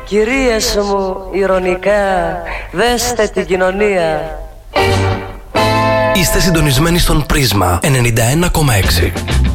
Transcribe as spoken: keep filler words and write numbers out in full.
Κυρίες μου, ειρωνικά, δέστε την κοινωνία. Είστε συντονισμένοι στον Πρίσμα ενενήντα ένα κόμμα έξι.